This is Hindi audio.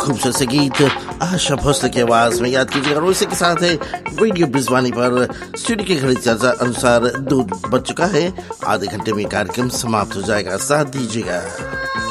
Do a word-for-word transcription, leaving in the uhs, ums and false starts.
खूबसूरत से गीत आशा भोसले की आवाज में याद कीजिएगा। और इसी के साथ है रेडियो बिजवानी पर स्टूडियो की घड़ी के अनुसार दूध बच चुका है। आधे घंटे में कार्यक्रम समाप्त हो जाएगा, साथ दीजिएगा।